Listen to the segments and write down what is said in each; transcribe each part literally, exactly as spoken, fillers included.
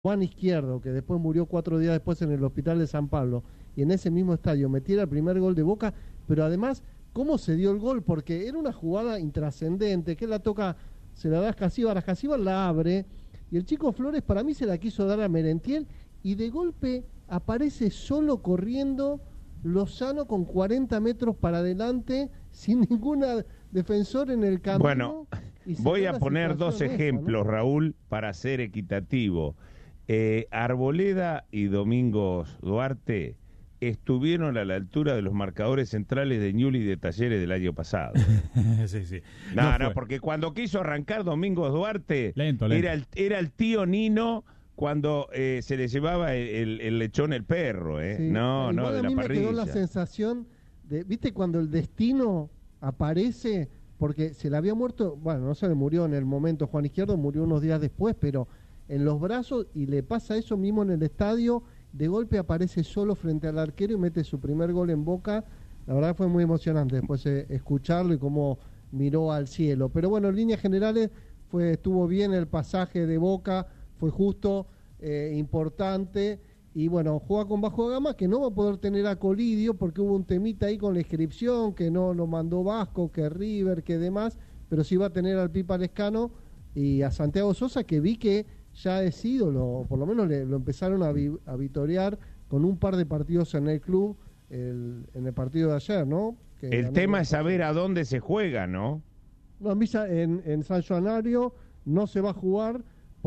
Juan Izquierdo, que después murió cuatro días después en el hospital de San Pablo, y en ese mismo estadio metiera el primer gol de Boca, pero además, ¿cómo se dio el gol? Porque era una jugada intrascendente, que la toca, se la da a Escasíbar, Escasíbar la abre, y el chico Flores para mí se la quiso dar a Merentiel, y de golpe aparece solo corriendo Lozano con cuarenta metros para adelante, sin ningún defensor en el camino. Bueno, voy a poner dos ejemplos, esa, ¿no? Raúl, para ser equitativo. Eh, Arboleda y Domingos Duarte estuvieron a la altura de los marcadores centrales de Ñuli y de Talleres del año pasado. sí, sí. No, no, no, porque cuando quiso arrancar Domingos Duarte, lento, lento. Era, el, era el tío Nino cuando eh, se le llevaba el, el, el lechón el perro, ¿eh? Sí. No, Igual no, de a la mí parrilla. Me quedó la sensación de, ¿viste cuando el destino aparece? Porque se le había muerto, bueno, no se le murió en el momento Juan Izquierdo, murió unos días después, pero en los brazos, y le pasa eso mismo en el estadio, de golpe aparece solo frente al arquero y mete su primer gol en Boca. La verdad fue muy emocionante después de escucharlo y cómo miró al cielo. Pero bueno, en líneas generales fue estuvo bien el pasaje de Boca, fue justo, eh, importante, y bueno, juega con bajo de gama, que no va a poder tener a Colidio porque hubo un temita ahí con la inscripción, que no lo mandó Vasco, que River, que demás, pero sí va a tener al Pipa Lescano y a Santiago Sosa, que vi que ya es ídolo, por lo menos le, lo empezaron a, vi, a vitorear con un par de partidos en el club, el, en el partido de ayer, ¿no? Que el tema es saber a dónde se juega, ¿no? No, en, en San Joanario no se va a jugar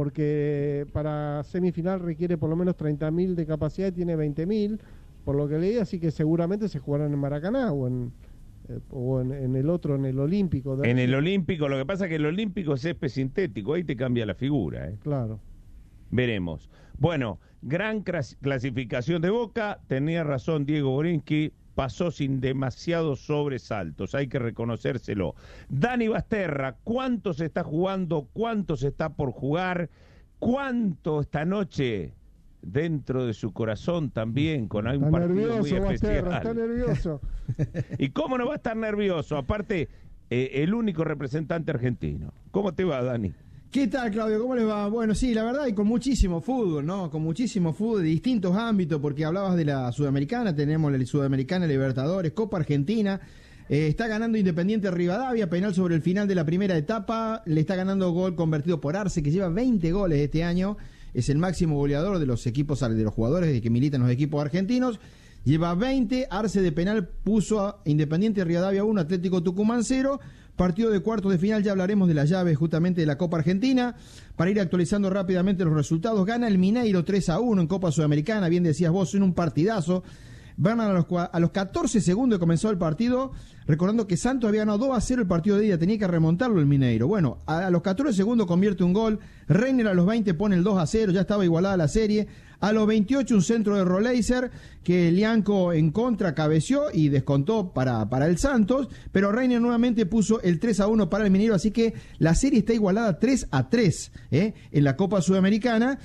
porque para semifinal requiere por lo menos treinta mil de capacidad y tiene veinte mil, por lo que leí, así que seguramente se jugarán en Maracaná o en... Eh, o en, en el otro, en el Olímpico. En el Olímpico, lo que pasa es que el Olímpico es césped sintético, ahí te cambia la figura, ¿eh? Claro. Veremos. Bueno, gran clasificación de Boca, tenía razón Diego Borinsky, pasó sin demasiados sobresaltos, hay que reconocérselo. Dani Basterra, ¿cuánto se está jugando? ¿Cuánto se está por jugar? ¿Cuánto esta noche dentro de su corazón también, con algún está partido nervioso, muy especial? Basterra, está nervioso. ¿Y cómo no va a estar nervioso? Aparte, eh, el único representante argentino. ¿Cómo te va, Dani? ¿Qué tal, Claudio? ¿Cómo les va? Bueno, sí, la verdad, y con muchísimo fútbol, ¿no? Con muchísimo fútbol de distintos ámbitos, porque hablabas de la Sudamericana, tenemos la Sudamericana, Libertadores, Copa Argentina. Eh, está ganando Independiente Rivadavia, penal sobre el final de la primera etapa, le está ganando gol convertido por Arce, que lleva veinte goles este año. Es el máximo goleador de los equipos, de los jugadores que militan los equipos argentinos. Lleva veinte, Arce de penal puso a Independiente Rivadavia uno, Atlético Tucumán cero. Partido de cuartos de final, ya hablaremos de las llaves justamente de la Copa Argentina. Para ir actualizando rápidamente los resultados, gana el Mineiro tres a uno en Copa Sudamericana, bien decías vos, en un partidazo. Van a los, a los catorce segundos de comenzó el partido, recordando que Santos había ganado dos a cero el partido de ida, tenía que remontarlo el Mineiro. Bueno, a, a los catorce segundos convierte un gol, Reiner a los veinte pone el dos a cero, ya estaba igualada la serie. A los veintiocho un centro de Roleiser, que Lianco en contra cabeció y descontó para, para el Santos, pero Reiner nuevamente puso el tres a uno para el Mineiro, así que la serie está igualada tres a tres ¿eh? en la Copa Sudamericana,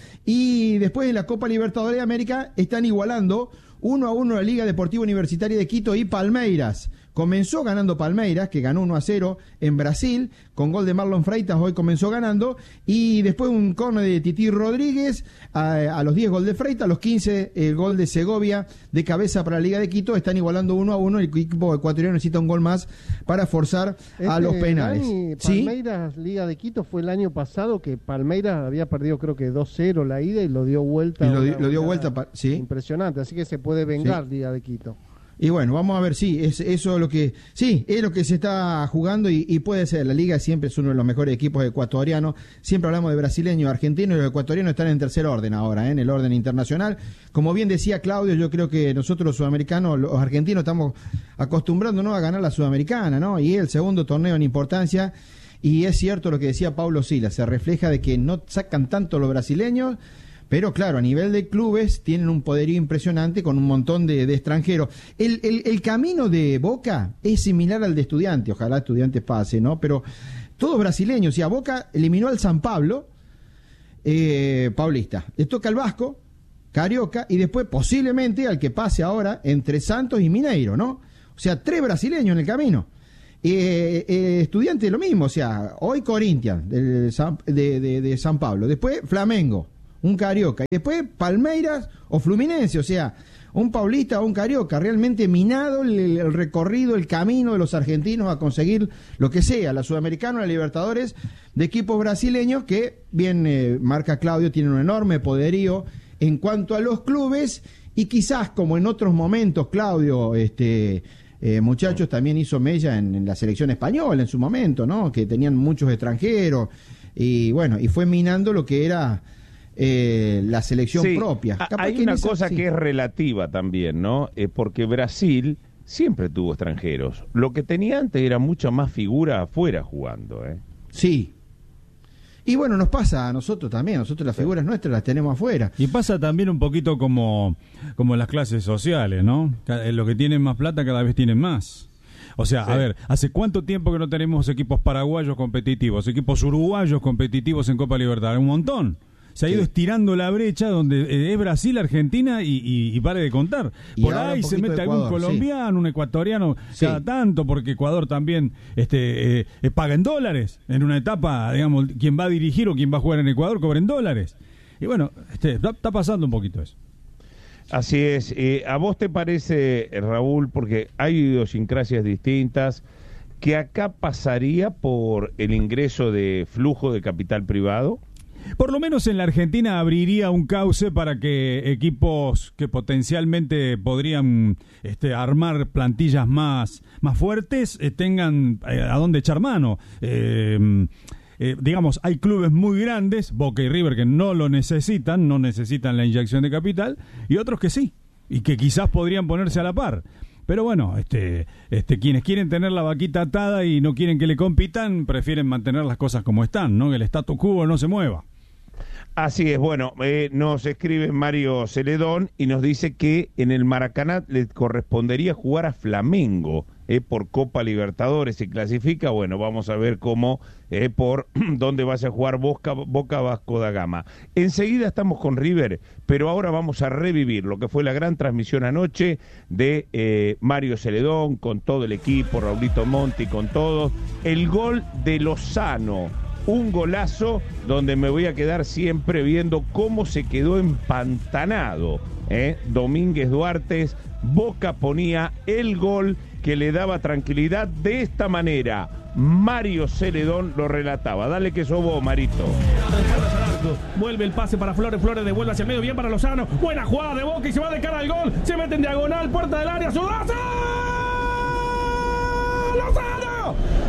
y después en la Copa Libertadores de América están igualando uno a uno la Liga Deportiva Universitaria de Quito y Palmeiras. Comenzó ganando Palmeiras, que ganó uno a cero en Brasil, con gol de Marlon Freitas, hoy comenzó ganando, y después un córner de Tití Rodríguez, a, a los diez gol de Freitas, a los quince el gol de Segovia de cabeza para la Liga de Quito, están igualando uno a uno, el equipo ecuatoriano necesita un gol más para forzar este, a los penales. Dani, Palmeiras, ¿sí? Liga de Quito fue el año pasado que Palmeiras había perdido creo que dos cero la ida y lo dio vuelta. Y lo, una, lo dio una, vuelta, pa, sí. Impresionante, así que se puede vengar sí. Liga de Quito. Y bueno, vamos a ver, sí, es eso es lo que sí, es lo que se está jugando y, y puede ser, la Liga siempre es uno de los mejores equipos ecuatorianos, siempre hablamos de brasileños, argentinos, y los ecuatorianos están en tercer orden ahora, ¿eh? en el orden internacional. Como bien decía Claudio, yo creo que nosotros los sudamericanos, los argentinos, estamos acostumbrándonos a ganar la Sudamericana, ¿no? Y es el segundo torneo en importancia, y es cierto lo que decía Paulo Sila, se refleja de que no sacan tanto los brasileños, pero claro, a nivel de clubes tienen un poderío impresionante con un montón de, de extranjeros. El, el, el camino de Boca es similar al de Estudiantes, ojalá Estudiantes pase, ¿no? Pero todos brasileños, y a Boca eliminó al San Pablo, eh, Paulista. Le toca al Vasco, Carioca, y después posiblemente al que pase ahora entre Santos y Mineiro, ¿no? O sea, tres brasileños en el camino. Eh, eh, Estudiantes lo mismo, o sea, hoy Corinthians de, de, de, de San Pablo, después Flamengo. un carioca. Y después Palmeiras o Fluminense, o sea, un paulista o un carioca, realmente minado el, el recorrido, el camino de los argentinos a conseguir lo que sea, la Sudamericana, la Libertadores, de equipos brasileños que, bien eh, marca Claudio, tienen un enorme poderío en cuanto a los clubes, y quizás como en otros momentos Claudio, este eh, muchachos, también hizo mella en, en la selección española en su momento, ¿no? Que tenían muchos extranjeros, y bueno, y fue minando lo que era eh, la selección sí, propia. Capaz hay que una esa, cosa sí. que es relativa también, ¿no? Eh, porque Brasil siempre tuvo extranjeros. Lo que tenía antes era mucha más figura afuera jugando, ¿eh? Sí. Y bueno, nos pasa a nosotros también, nosotros las figuras nuestras las tenemos afuera. Y pasa también un poquito como, como las clases sociales, ¿no? Los que tienen más plata cada vez tienen más. O sea, sí. a ver, ¿hace cuánto tiempo que no tenemos equipos paraguayos competitivos, equipos uruguayos competitivos en Copa Libertadores? Un montón. Se ha ido sí. estirando la brecha donde es Brasil, Argentina y, y, y pare de contar. Y por ahí se mete Ecuador, algún colombiano, sí. un ecuatoriano sí. cada tanto, porque Ecuador también este, eh, paga en dólares. En una etapa, digamos, quien va a dirigir o quien va a jugar en Ecuador cobra en dólares. Y bueno, este, está, está pasando un poquito eso. Así es. Eh, ¿A vos te parece, Raúl, porque hay idiosincrasias distintas, que acá pasaría por el ingreso de flujo de capital privado? Por lo menos en la Argentina abriría un cauce para que equipos que potencialmente podrían este, armar plantillas más, más fuertes eh, tengan eh, a dónde echar mano. Eh, eh, digamos, hay clubes muy grandes, Boca y River, que no lo necesitan, no necesitan la inyección de capital, y otros que sí, y que quizás podrían ponerse a la par. Pero bueno, este, este, quienes quieren tener la vaquita atada y no quieren que le compitan, prefieren mantener las cosas como están, ¿no? Que el status quo no se mueva. Así es, bueno, eh, nos escribe Mario Celedón y nos dice que en el Maracaná le correspondería jugar a Flamengo eh, por Copa Libertadores. Si clasifica, bueno, vamos a ver cómo, eh, por dónde vaya a jugar Boca, Boca Vasco da Gama. Enseguida estamos con River, pero ahora vamos a revivir lo que fue la gran transmisión anoche de eh, Mario Celedón con todo el equipo, Raulito Monti con todos, el gol de Lozano. Un golazo donde me voy a quedar siempre viendo cómo se quedó empantanado ¿eh? Domínguez Duarte. Boca ponía el gol que le daba tranquilidad de esta manera. Mario Celedón lo relataba. Dale que sos vos, Marito. Vuelve el pase para Flores, Flores devuelve hacia el medio, bien para Lozano. Buena jugada de Boca y se va de cara al gol. Se mete en diagonal, puerta del área, Sudazo. ¡Lozano!